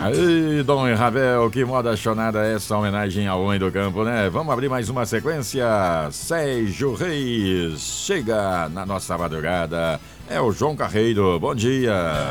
Aí, Dom Ravel, que moda chonada é essa homenagem ao homem do campo, né? Vamos abrir mais uma sequência. Sérgio Reis chega na nossa madrugada. É o João Carreiro, bom dia.